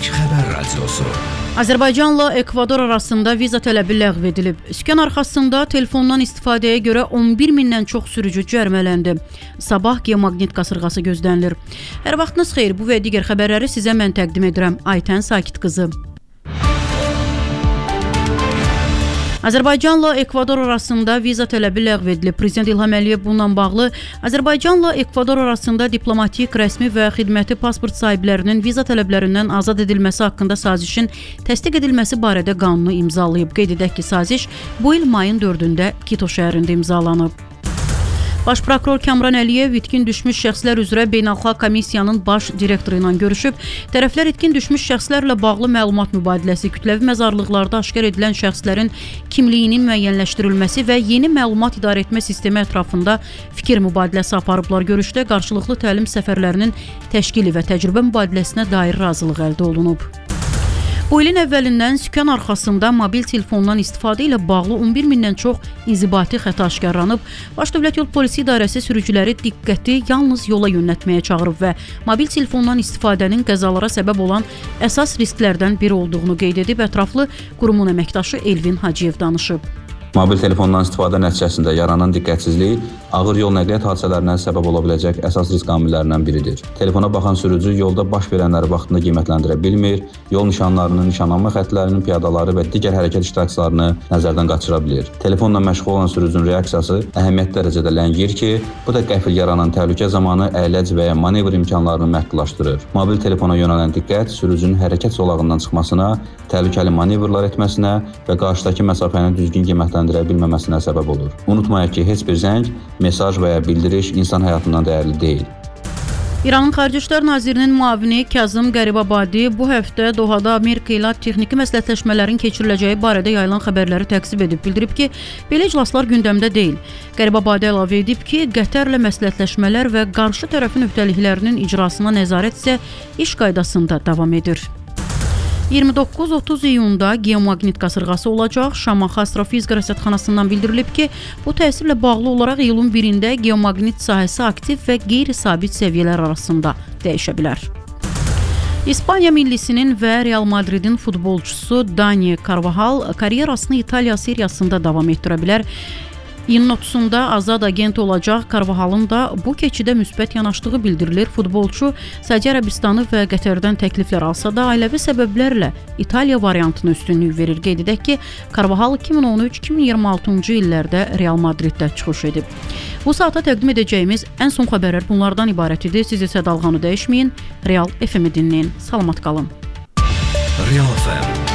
İlk Xəbər Radiosu. Azərbaycanla Ekvador arasında viza tələbi ləğv edilib. Sükan arxasında telefondan istifadəyə görə 11 mindən çox sürücü cərmələndi. Sabah geomaqnit qasırğası gözlənilir. Hər vaxtınız xeyir, bu və digər xəbərləri sizə mən təqdim edirəm. Aytən Sakit qızı. Azərbaycanla Ekvador arasında viza tələbi ləğv edilib. Prezident İlham Əliyev bununla bağlı Azərbaycanla Ekvador arasında diplomatik, rəsmi və xidməti pasport sahiblərinin viza tələblərindən azad edilməsi haqqında sazişin təsdiq edilməsi barədə qanunu imzalayıb. Qeyd edək ki, saziş bu il mayın 4-də Quito şəhərində imzalanıb. Baş prokuror Kamran Əliyev itkin düşmüş şəxslər üzrə beynəlxalq komissiyanın baş direktoru ilə görüşüb. Tərəflər itkin düşmüş şəxslərlə bağlı məlumat mübadiləsi, kütləvi məzarlıqlarda aşkar edilən şəxslərin kimliyinin müəyyənləşdirilməsi və yeni məlumat idarəetmə sistemi ətrafında fikir mübadiləsi aparıblar. Görüşdə qarşılıqlı təlim səfərlərinin təşkili və təcrübə mübadiləsinə dair razılıq əldə olunub. Bu ilin əvvəlindən sükan arxasında mobil telefondan istifadə ilə bağlı 11 mindən çox inzibati xəta aşkarlanıb. Baş Dövlət Yol Polisi İdarəsi sürücüləri diqqəti yalnız yola yönəltməyə çağırıb və mobil telefondan istifadənin qəzalara səbəb olan əsas risklərdən biri olduğunu qeyd edib. Ətraflı qurumun əməkdaşı Elvin Hacıyev danışıb. Mobil telefondan istifadə nəticəsində yaranan diqqətsizlik ağır yol nəqliyyat hadisələrinə səbəb ola biləcək əsas risk amillərindən biridir. Telefona baxan sürücü yolda baş verənləri vaxtında qiymətləndirə bilmir, yol nişanlarının, nişanlanma xəttlərinin, piyadaları və digər hərəkət iştirakçılarını nəzərdən qaçıra bilir. Telefonla məşğul olan sürücünün reaksiyası əhəmiyyətli dərəcədə ləngiyir ki, bu da qəfil yaranan təhlükə zamanı əyləc və ya manevr imkanlarını məhdudlaşdırır. Mobil telefona yönələn diqqət sürücünün hərəkət zolağından çıxmasına, təhlükəli manevrlar etməsinə və qarşıdakı məsafəni düzgün qiymətləndirə bilməməsinə səbəb olur. Unutmayaq ki, heç bir zəng, mesaj və ya bildiriş insan həyatından dəyərli deyil. İranın Xarici İşlər Nazirinin müavini Kazım Qəribabadi bu həftə Dohada Amerika ilə texniki məsləhətləşmələrin keçiriləcəyi barədə yayılan xəbərləri təksib edib. Bildirib ki, belə iclaslar gündəmdə deyil. Qəribabadi əlavə edib ki, Qətərlə məsləhətləşmələr və qarşı tərəfin öhdəliklərinin icrasına nəzarət isə iş qaydasında davam edir. 29-30 iyunda geomaqnit qasırğası olacaq. Şamaxı Astrofizika Rəsədxanasından bildirilib ki, bu təsirlə bağlı olaraq iyulun 1-də geomaqnit sahəsi aktiv və qeyri-sabit səviyyələr arasında dəyişə bilər. İspaniya millisinin və Real Madridin futbolçusu Dani Carvajal karyerasını İtaliya seriyasında davam etdirə bilər. İyunun 30-da azad agent olacaq. Carvajalın da bu keçidə müsbət yanaşdığı bildirilir. Futbolçu Səudiyyə Ərəbistanı və Qətərdən təkliflər alsa da ailəvi səbəblərlə İtaliya variantına üstünlük verir. Qeyd edək ki, Carvajal 2013-2026-cı illərdə Real Madriddə çıxış edib. Bu saata təqdim edəcəyimiz ən son xəbərlər bunlardan ibarət idi. Siz isə dalğanı dəyişməyin, Real FM-i dinləyin. Salamat qalın. Real FM